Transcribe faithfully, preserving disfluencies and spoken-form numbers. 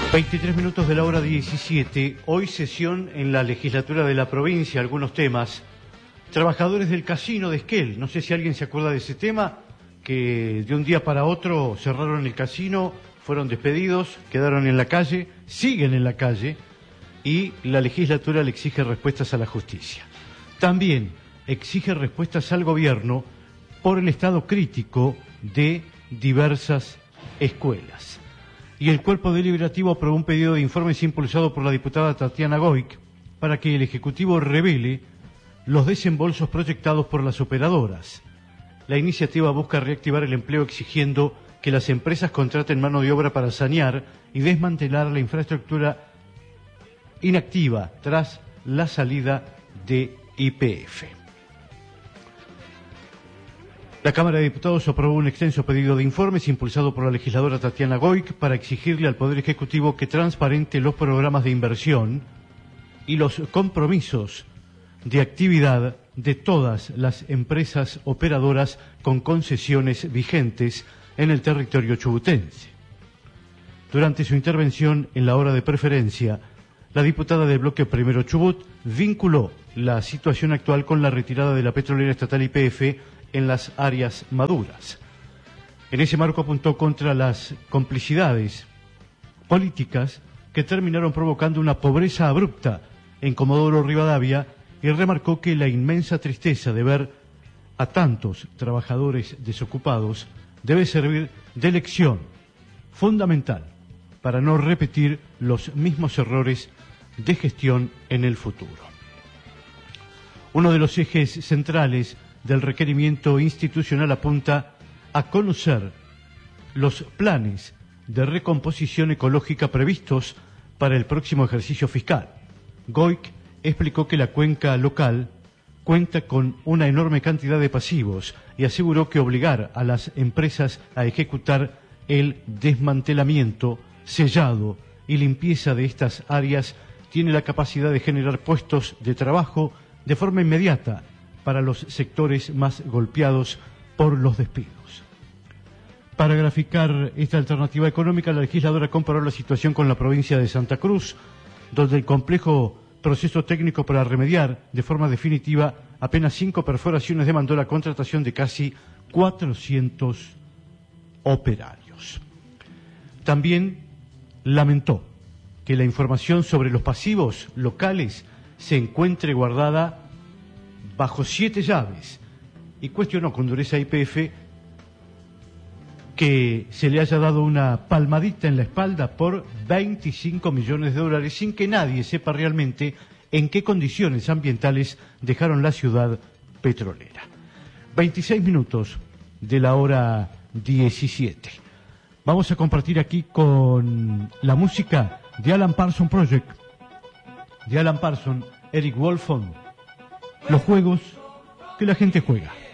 veintitrés minutos de la hora diecisiete. Hoy sesión en la legislatura de la provincia, algunos temas. Trabajadores del casino de Esquel, no sé si alguien se acuerda de ese tema, que de un día para otro cerraron el casino, fueron despedidos, quedaron en la calle, siguen en la calle, y la legislatura le exige respuestas a la justicia. También exige respuestas al gobierno por el estado crítico de diversas escuelas. Y el cuerpo deliberativo aprobó un pedido de informes impulsado por la diputada Tatiana Goik para que el Ejecutivo revele los desembolsos proyectados por las operadoras. La iniciativa busca reactivar el empleo exigiendo que las empresas contraten mano de obra para sanear y desmantelar la infraestructura inactiva tras la salida de Y P F. La Cámara de Diputados aprobó un extenso pedido de informes impulsado por la legisladora Tatiana Goik para exigirle al Poder Ejecutivo que transparente los programas de inversión y los compromisos de actividad de todas las empresas operadoras con concesiones vigentes en el territorio chubutense. Durante su intervención en la hora de preferencia, la diputada del bloque Primero Chubut vinculó la situación actual con la retirada de la petrolera estatal Y P F en las áreas maduras. En ese marco apuntó contra las complicidades políticas que terminaron provocando una pobreza abrupta en Comodoro Rivadavia y remarcó que la inmensa tristeza de ver a tantos trabajadores desocupados debe servir de lección fundamental para no repetir los mismos errores de gestión en el futuro. Uno de los ejes centrales del requerimiento institucional apunta a conocer los planes de recomposición ecológica previstos para el próximo ejercicio fiscal. Goik explicó que la cuenca local cuenta con una enorme cantidad de pasivos y aseguró que obligar a las empresas a ejecutar el desmantelamiento, sellado y limpieza de estas áreas tiene la capacidad de generar puestos de trabajo de forma inmediata para los sectores más golpeados por los despidos. Para graficar esta alternativa económica, la legisladora comparó la situación con la provincia de Santa Cruz, donde el complejo proceso técnico para remediar de forma definitiva apenas cinco perforaciones demandó la contratación de casi cuatrocientos operarios. También lamentó que la información sobre los pasivos locales se encuentre guardada bajo siete llaves y cuestionó con dureza a Y P F que se le haya dado una palmadita en la espalda por veinticinco millones de dólares sin que nadie sepa realmente en qué condiciones ambientales dejaron la ciudad petrolera. veintiséis minutos de la hora diecisiete. Vamos a compartir aquí con la música de Alan Parsons Project, de Alan Parsons, Eric Wolfson, los juegos que la gente juega.